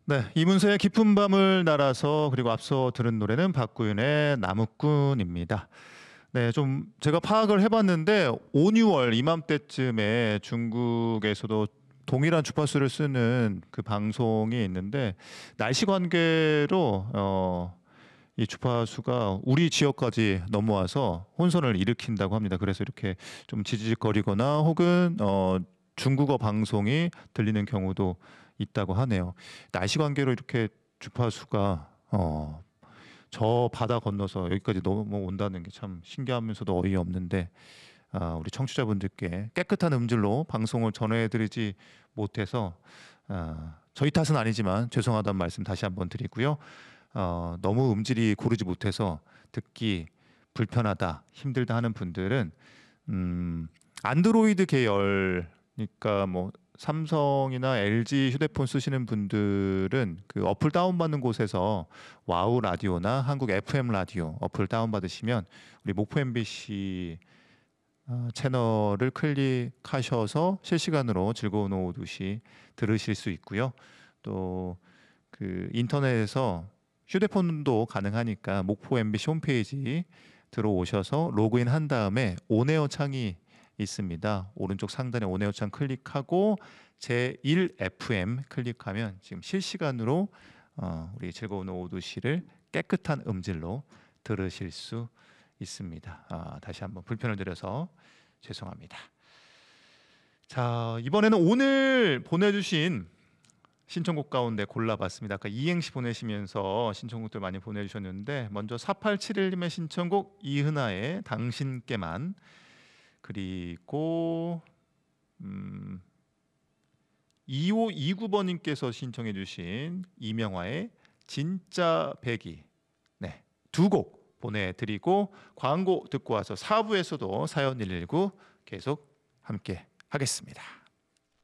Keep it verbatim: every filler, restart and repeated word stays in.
네, 이문세의 깊은 밤을 날아서 그리고 앞서 들은 노래는 박구윤의 나무꾼입니다. 네, 좀 제가 파악을 해봤는데 오, 유월 이맘때쯤에 중국에서도 동일한 주파수를 쓰는 그 방송이 있는데 날씨 관계로 어, 이 주파수가 우리 지역까지 넘어와서 혼선을 일으킨다고 합니다. 그래서 이렇게 좀 지지직거리거나 혹은 어, 중국어 방송이 들리는 경우도 있다고 하네요. 날씨 관계로 이렇게 주파수가 어, 저 바다 건너서 여기까지 넘어온다는 게 참 신기하면서도 어이없는데 아, 우리 청취자분들께 깨끗한 음질로 방송을 전해드리지 못해서 아, 저희 탓은 아니지만 죄송하다는 말씀 다시 한번 드리고요. 어, 너무 음질이 고르지 못해서 듣기 불편하다, 힘들다 하는 분들은 음, 안드로이드 계열, 그러니까 뭐 삼성이나 엘지 휴대폰 쓰시는 분들은 그 어플 다운받는 곳에서 와우 라디오나 한국 에프엠 라디오 어플 다운받으시면 우리 목포 엠비씨 어, 채널을 클릭하셔서 실시간으로 즐거운 오후 두 시 들으실 수 있고요. 또 그 인터넷에서 휴대폰도 가능하니까 목포 엠비씨 홈페이지 들어오셔서 로그인 한 다음에 온에어 창이 있습니다. 오른쪽 상단에 온에어 창 클릭하고 제일 에프엠 클릭하면 지금 실시간으로 어, 우리 즐거운 오후 두 시를 깨끗한 음질로 들으실 수 있습니다. 아, 다시 한번 불편을 드려서 죄송합니다. 자, 이번에는 오늘 보내주신 신청곡 가운데 골라봤습니다. 아까 이행시 보내시면서 신청곡들 많이 보내주셨는데 먼저 사팔칠일 님의 신청곡 이은하의 당신께만, 그리고 음, 이오이구 번님께서 신청해 주신 이명화의 진짜 배기, 네, 두 곡 보내드리고 광고 듣고 와서 사 부에서도 사연 일일구 계속 함께 하겠습니다.